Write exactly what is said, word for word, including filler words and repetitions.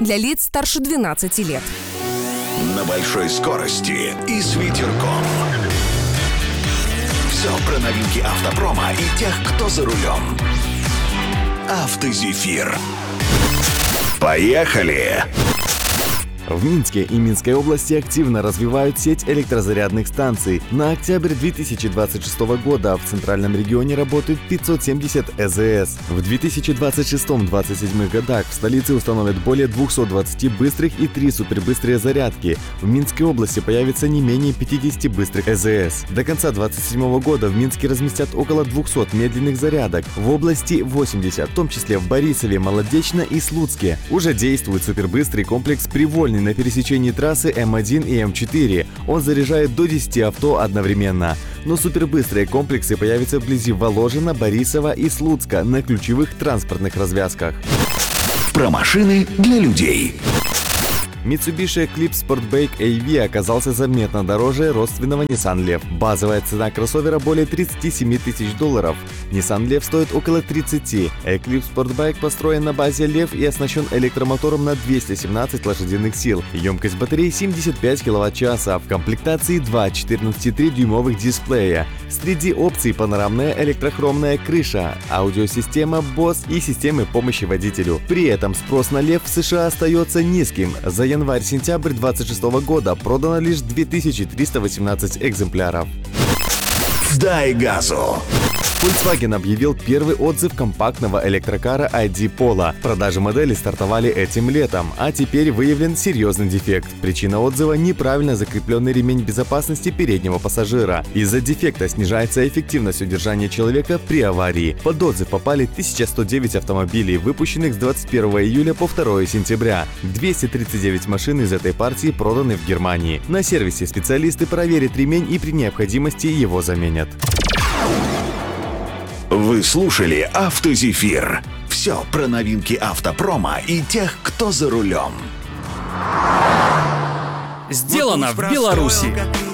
для лиц старше двенадцати лет. На большой скорости и с ветерком. Все про новинки автопрома и тех, кто за рулем. Автозефир. Поехали! В Минске и Минской области активно развивают сеть электрозарядных станций. На октябрь две тысячи двадцать шестого года в центральном регионе работают пятьсот семьдесят э зэ эс. В две тысячи двадцать шестом — две тысячи двадцать седьмом годах в столице установят более двухсот двадцати быстрых и три супербыстрые зарядки. В Минской области появится не менее пятидесяти быстрых э зэ эс. До конца две тысячи двадцать седьмого года в Минске разместят около двухсот медленных зарядок. В области восемьдесят, в том числе в Борисове, Молодечно и Слуцке. Уже действует супербыстрый комплекс «Привольный» на пересечении трассы эм один и эм четыре. Он заряжает до десяти авто одновременно. Но супербыстрые комплексы появятся вблизи Воложина, Борисова и Слуцка на ключевых транспортных развязках. Про машины для людей. Mitsubishi Eclipse Sportback эй ви оказался заметно дороже родственного Nissan Leaf. Базовая цена кроссовера более тридцати семи тысяч долларов. Nissan Leaf стоит около тридцати. Eclipse Sportback построен на базе Leaf и оснащен электромотором на двести семнадцать лошадиных сил. Емкость батареи семьдесят пять киловатт-часа. В комплектации два четырнадцатидюймовых дисплея. Среди опций панорамная электрохромная крыша, аудиосистема Bose и системы помощи водителю. При этом спрос на Leaf в США остается низким. За январь-сентябрь две тысячи двадцать шестого года продано лишь две тысячи триста восемнадцать экземпляров. Дай газу! Volkswagen объявил первый отзыв компактного электрокара ай ди Polo. Продажи модели стартовали этим летом, а теперь выявлен серьезный дефект. Причина отзыва – неправильно закрепленный ремень безопасности переднего пассажира. Из-за дефекта снижается эффективность удержания человека при аварии. Под отзыв попали тысяча сто девять автомобилей, выпущенных с двадцать первого июля по второго сентября. двести тридцать девять машин из этой партии проданы в Германии. На сервисе специалисты проверят ремень и при необходимости его заменят. Вы слушали «Автозефир». Все про новинки автопрома и тех, кто за рулем. Сделано в Беларуси.